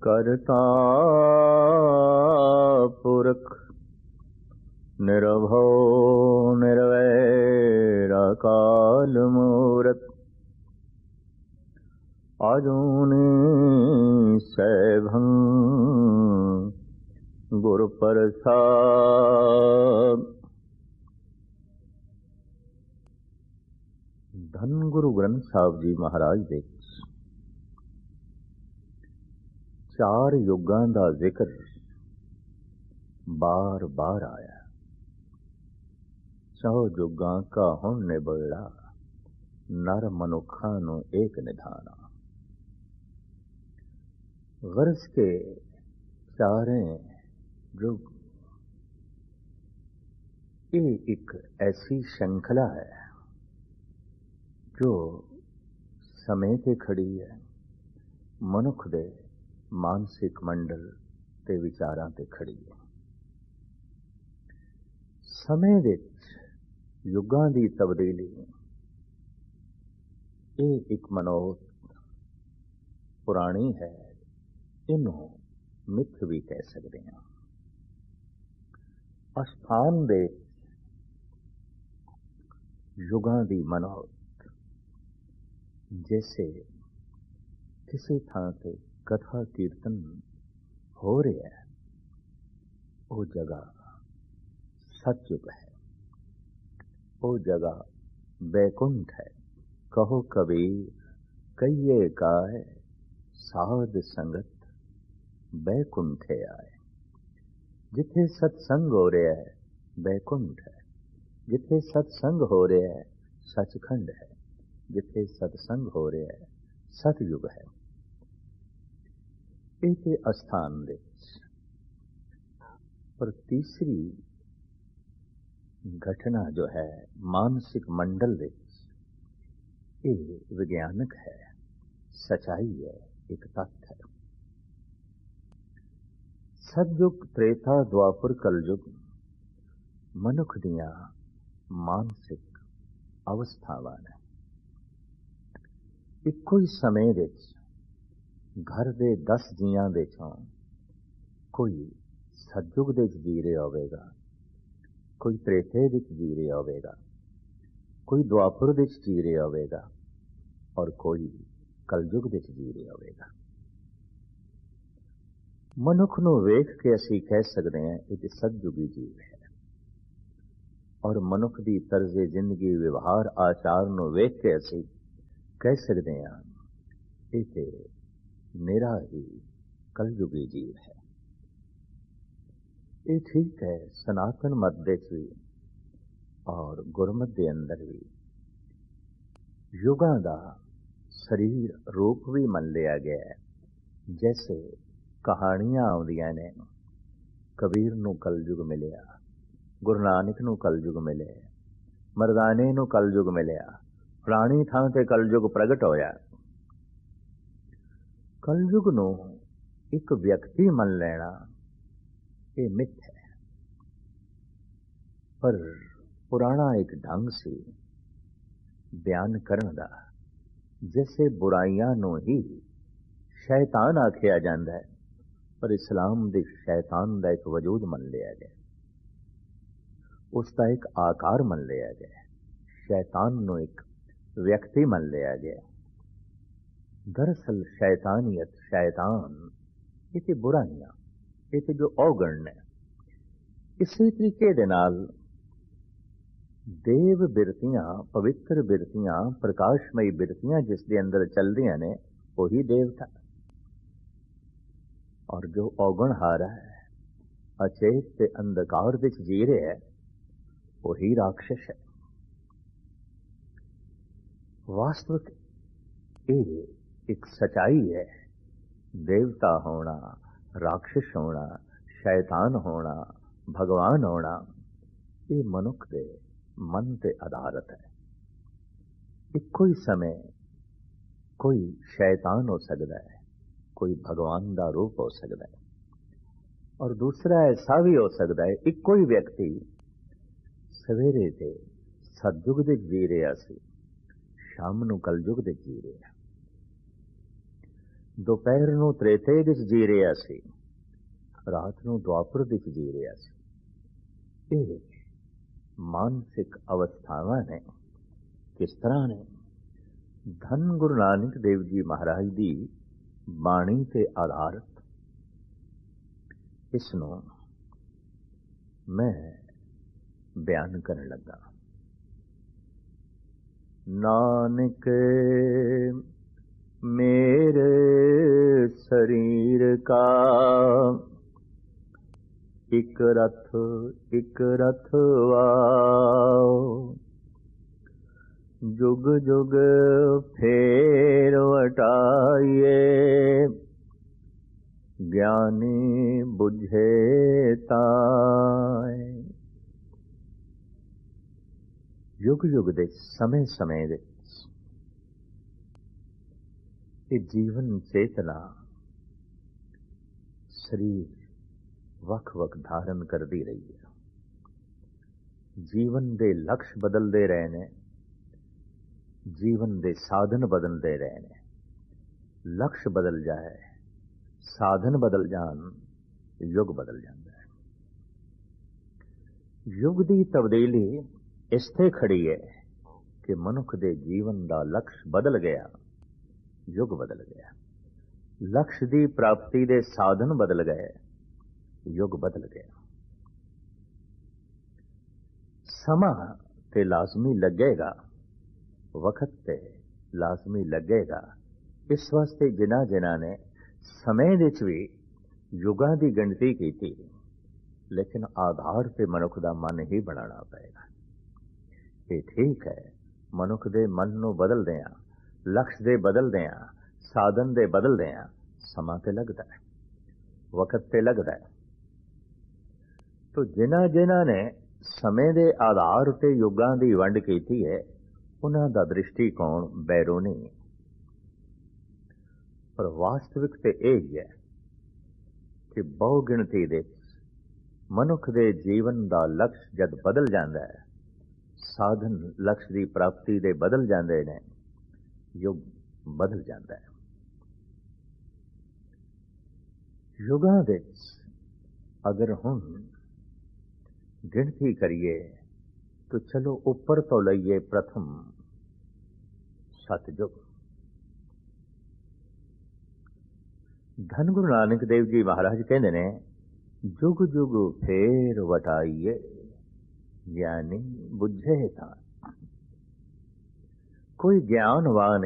करता पुरख निरभौ निर्वैर अकाल मूरत। आजूनी सैभं गुरु प्रसाद। धन गुरु ग्रंथ साहब जी महाराज ਦੇ चार युगां ਦਾ ਜ਼ਿਕਰ बार बार आया। चौ जुगां का हुण निबड़ा नर मनुखा ਨੂੰ एक निधाना। गर्ज के चारे युग ये एक ऐसी श्रृंखला है जो समय ते खड़ी है, मनुख दे मानसिक मंडल ते विचारां ते खड़ी है। समय विच युगां दी तब्दीली ये एक मनोरथ पुरानी है, इनू मिथ भी कह सकते हैं। अस्थान दे युगां दी मनोरथ जैसे किसी थां ते कथा कीर्तन हो रहा है, वो जगह सतयुग है, वो जगह बैकुंठ है। कहो कबीर कहिए काय साध संगत बैकुंठे आए। जिथे सत्संग हो रहा है बैकुंठ है, जिथे सत्संग हो रहा है सचखंड है, जिथे सत्संग हो रहा है सतयुग है। एक अस्थान दे पर तीसरी घटना जो है मानसिक मंडल दे ये विज्ञानक है, सच्चाई है, एक तथ्य है। सतयुग त्रेता द्वापर कलयुग मनुख दियां मानसिक अवस्थावां ने। इक्को ही समय विच घर दे 10 जियां दे चों कोई सतयुग दे जी रहा होवेगा, कोई त्रेते विच जी रहा होवेगा, कोई द्वापर विच जी रहा होवेगा और कोई कलयुग विच जी रहा होवेगा। मनुख नूं वेख के असीं कह सकते हैं ये सतयुगी जीव है, और मनुख दी तर्जे जिंदगी व्यवहार आचार नूं वेख के असीं कह सकते हैं ये मेरा ही कलयुगी जीव है। ये ठीक है, सनातन मत दे भी और गुरमत दे अंदर भी युगां दा शरीर रूप भी मन लिया गया है। जैसे कहानियां आउंदियां ने, कबीर नूं कलयुग मिलिया, गुरु नानक नूं कलयुग मिले, मरदाने नूं कलयुग मिलिया, फलानी थां ते कलयुग प्रगट होया। कलयुग नूं एक व्यक्ति मन लेना ये मिथ है, पर पुराना एक ढंग से बयान करन दा। जैसे बुराइयां नूं ही शैतान आखिया जांदा है, पर इस्लाम दे शैतान दा एक वजूद मन लिया गया, उसका एक आकार मन लिया गया, शैतान नूं एक व्यक्ति मन लिया गया। दरअसल शैतानियत शैतान ये बुराइयां, ये जो अवगुण ने, इसी तरीके दे नाल देव बिरतियां, पवित्र बिरतियां, प्रकाशमयी बिरतियां जिस दे अंदर चलदियां ने वही देवता, और जो अवगुण हारा है, अचेत ते अंधकार विच जी रहा है वही राक्षस है। वास्तविक ये एक सच्चाई है। देवता होना, राक्षस होना, शैतान होना, भगवान होना, ये मनुख दे मन ते आधारित है। इक्को ही समय कोई शैतान हो सकता है, कोई भगवान का रूप हो सकता है, और दूसरा ऐसा भी हो सकता है इक्को ही व्यक्ति सवेरे ते सतयुग दे जी रहा सी, शाम नूं कलयुग दे जी रहा। ਦੁਪਹਿਰ ਨੂੰ ਤ੍ਰੇਤੇ ਵਿੱਚ ਜੀ ਰਿਹਾ ਸੀ, ਰਾਤ ਨੂੰ ਦੁਆਪਰ ਵਿੱਚ ਜੀ ਰਿਹਾ ਸੀ। ਇਹ ਮਾਨਸਿਕ ਅਵਸਥਾਵਾਂ ਨੇ। ਕਿਸ ਤਰ੍ਹਾਂ ਨੇ? ਧੰਨ ਗੁਰੂ ਨਾਨਕ ਦੇਵ ਜੀ ਮਹਾਰਾਜ ਦੀ ਬਾਣੀ ਤੇ ਆਧਾਰਿਤ ਇਸ ਨੂੰ ਮੈਂ ਬਿਆਨ ਕਰਨ ਲੱਗਾ। ਨਾਨਕ ਮੇਰੇ ਸਰੀਰ ਕਾ ਇੱਕ ਰਥ ਵਾਓ, ਜੁਗ ਜੁਗ ਫੇਰ ਵਟਾਈਏ, ਗਿਆਨੀ ਬੁਝੇ ਤਾਏ। ਯੁਗ ਯੁਗ ਦੇ ਸਮੇਂ ਸਮੇਂ ਦੇ ਇਹ ਜੀਵਨ ਚੇਤਨਾ ਸਰੀਰ ਵੱਖ ਵੱਖ ਧਾਰਨ ਕਰਦੀ ਰਹੀ ਹੈ। ਜੀਵਨ ਦੇ ਲਕਸ਼ ਬਦਲਦੇ ਰਹੇ ਨੇ, ਜੀਵਨ ਦੇ ਸਾਧਨ ਬਦਲਦੇ ਰਹੇ ਨੇ। ਲਕਸ਼ ਬਦਲ ਜਾਏ, ਸਾਧਨ ਬਦਲ ਜਾਣ, ਯੁੱਗ ਬਦਲ ਜਾਂਦਾ ਹੈ। ਯੁੱਗ ਦੀ ਤਬਦੀਲੀ ਇਸ ਤੇ ਖੜੀ ਹੈ ਕਿ ਮਨੁੱਖ ਦੇ ਜੀਵਨ ਦਾ ਲਕਸ਼ ਬਦਲ ਗਿਆ, ਯੁੱਗ ਬਦਲ ਗਿਆ। ਲਕਸ਼ ਦੀ ਪ੍ਰਾਪਤੀ ਦੇ ਸਾਧਨ ਬਦਲ ਗਏ, ਯੁੱਗ ਬਦਲ ਗਿਆ। ਸਮਾਂ ਤੇ ਲਾਜ਼ਮੀ ਲੱਗੇਗਾ, ਵਕਤ ਤੇ ਲਾਜ਼ਮੀ ਲੱਗੇਗਾ। ਇਸ ਵਾਸਤੇ ਜਿਨ੍ਹਾਂ ਨੇ ਸਮੇਂ ਵਿੱਚ ਵੀ ਯੁੱਗਾਂ ਦੀ ਗਿਣਤੀ ਕੀਤੀ, ਲੇਕਿਨ ਆਧਾਰ ਤੇ ਮਨੁੱਖ ਦਾ ਮਨ ਹੀ ਬਣਾਉਣਾ ਪਏਗਾ। ਇਹ ਠੀਕ ਹੈ, ਮਨੁੱਖ ਦੇ ਮਨ ਨੂੰ ਬਦਲਦਿਆਂ, ਲਕਸ਼ ਦੇ ਬਦਲਦਿਆਂ, ਸਾਧਨ ਦੇ ਬਦਲਦਿਆਂ ਸਮਾਂ ਤੇ ਲੱਗਦਾ ਹੈ, ਵਕਤ ਤੇ ਲੱਗਦਾ ਹੈ। ਤੋ ਜਿਨ੍ਹਾਂ ਨੇ ਸਮੇਂ ਦੇ ਆਧਾਰ ਤੇ ਯੁੱਗਾਂ ਦੀ ਵੰਡ ਕੀਤੀ ਹੈ, ਉਹਨਾਂ ਦਾ ਦ੍ਰਿਸ਼ਟੀਕੋਣ ਬੈਰੂਨੀ ਹੈ। ਪਰ ਵਾਸਤਵਿਕ ਤੇ ਇਹ ਹੀ ਹੈ ਕਿ ਬਹੁ ਗਿਣਤੀ ਦੇ ਮਨੁੱਖ ਦੇ ਜੀਵਨ ਦਾ ਲਕਸ਼ ਜਦ ਬਦਲ ਜਾਂਦਾ ਹੈ, ਸਾਧਨ ਲਕਸ਼ ਦੀ ਪ੍ਰਾਪਤੀ ਦੇ ਬਦਲ ਜਾਂਦੇ ਨੇ, ਯੁੱਗ ਬਦਲ ਜਾਂਦਾ ਹੈ। ਯੁੱਗਾਂ ਵਿੱਚ ਅਗਰ ਹੁਣ ਗਿਣਤੀ ਕਰੀਏ ਤਾਂ ਚਲੋ ਉੱਪਰ ਤੋਂ ਲਈਏ। ਪ੍ਰਥਮ ਸਤਯੁਗ। ਧੰਨ ਗੁਰੂ ਨਾਨਕ ਦੇਵ ਜੀ ਮਹਾਰਾਜ ਕਹਿੰਦੇ ਨੇ, ਜੁਗ ਜੁਗ ਫੇਰ ਵਟਾਈਏ, ਗਿਆਨੀ ਬੁਝੇ ਤਾਂ। ਕੋਈ ਗਿਆਨਵਾਨ